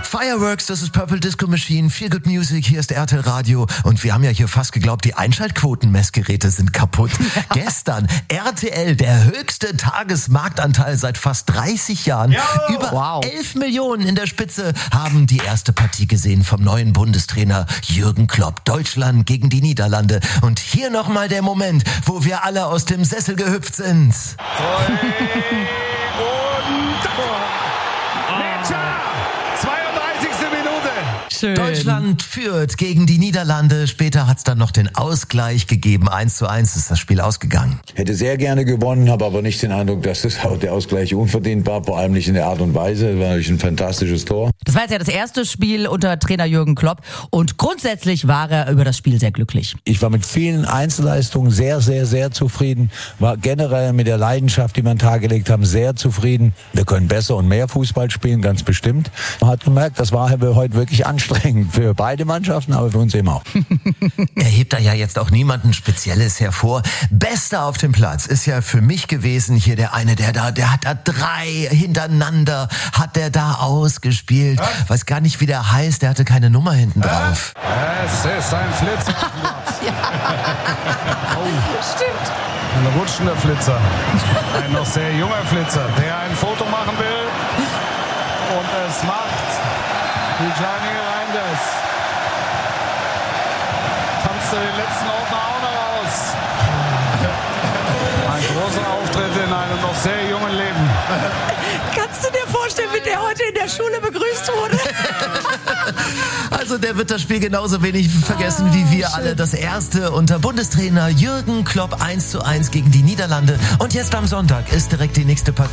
Fireworks, das ist Purple Disco Machine, Feel Good Music, hier ist RTL Radio und wir haben ja hier fast geglaubt, die Einschaltquoten-Messgeräte sind kaputt. Gestern RTL, der höchste Tagesmarktanteil seit fast 30 Jahren. Über 11 Millionen in der Spitze haben die erste Partie gesehen vom neuen Bundestrainer Jürgen Klopp. Deutschland gegen die Niederlande. Und hier nochmal der Moment, wo wir alle aus dem Sessel gehüpft sind. Schön. Deutschland führt gegen die Niederlande. Später hat es dann noch den Ausgleich gegeben. 1:1 ist das Spiel ausgegangen. Hätte sehr gerne gewonnen, habe aber nicht den Eindruck, dass der Ausgleich unverdient war. Vor allem nicht in der Art und Weise. Das war natürlich ein fantastisches Tor. Das war jetzt ja das erste Spiel unter Trainer Jürgen Klopp und grundsätzlich war er über das Spiel sehr glücklich. Ich war mit vielen Einzelleistungen sehr, sehr, sehr zufrieden. War generell mit der Leidenschaft, die wir an den Tag gelegt haben, sehr zufrieden. Wir können besser und mehr Fußball spielen, ganz bestimmt. Man hat gemerkt, das war heute wirklich anstrengend für beide Mannschaften, aber für uns eben auch. Er hebt da ja jetzt auch niemanden Spezielles hervor. Bester auf dem Platz ist ja für mich gewesen hier der eine, der hat da 3 hintereinander, hat der da ausgespielt. Weiß gar nicht, wie der heißt, der hatte keine Nummer hinten drauf. Es ist ein Flitzer. Stimmt. Ein rutschender Flitzer. Ein noch sehr junger Flitzer, der ein Foto machen will. Und es macht Gianni Reinders. Tanzt den letzten Ordner auch noch aus. Ein großer Auftritt in einem noch sehr jungen Leben. Kannst du dir vorstellen, wie der heute in der Schule begrüßt wurde? Also der wird das Spiel genauso wenig vergessen wie wir alle. Das erste unter Bundestrainer Jürgen Klopp 1:1 gegen die Niederlande. Und jetzt am Sonntag ist direkt die nächste Partie.